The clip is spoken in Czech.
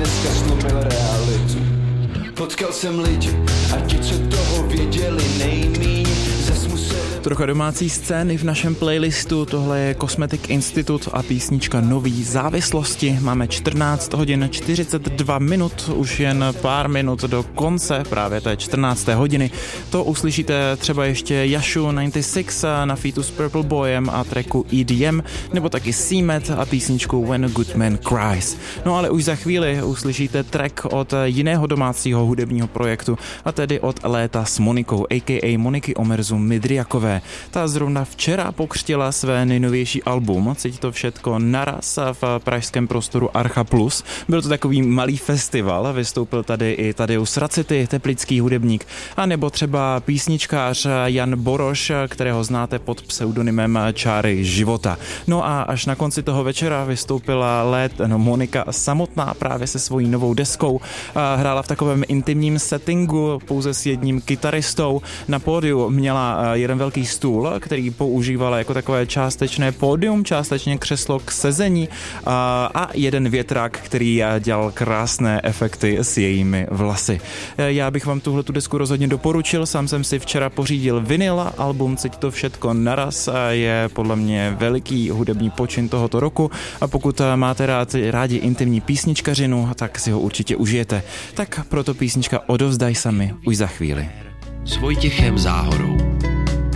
dneska zlomil realitu. Potkal jsem lidi a ti, co toho věděli nejmíň, zas museli... Trocha domácí scény v našem playlistu, tohle je Cosmetic Institute a písnička Nový závislosti. Máme 14 hodin 42 minut, už jen pár minut do konce právě té 14. hodiny. To uslyšíte třeba ještě Yashu 96 na featu s Purple Boyem a tracku EDM, nebo taky Seamet a písničku When a Good Man Cries. No ale už za chvíli uslyšíte track od jiného domácího hudebního projektu, a tedy od Léta s Monikou, a.k.a. Moniky Omerzu Midriakové. Ta zrovna včera pokřtila své nejnovější album, Cít to všetko naraz v pražském prostoru Archa Plus. Byl to takový malý festival, vystoupil tady i Tadeusz Racity, teplický hudebník, a nebo třeba písničkář Jan Boroš, kterého znáte pod pseudonymem Čáry života. No a až na konci toho večera vystoupila Monika samotná právě se svojí novou deskou. Hrála v takovém intimním settingu pouze s jedním kytaristou. Na pódiu měla jeden velký stůl, který používala jako takové částečné pódium, částečně křeslo k sezení a jeden větrák, který dělal krásné efekty s jejími vlasy. Já bych vám tuhletu desku rozhodně doporučil, sám jsem si včera pořídil vinyl, album Cít to všetko naraz je podle mě veliký hudební počin tohoto roku, a pokud máte rádi intimní písničkařinu, tak si ho určitě užijete. Tak proto písnička Odovzdaj sami už za chvíli. S Vojtěchem Záhorou.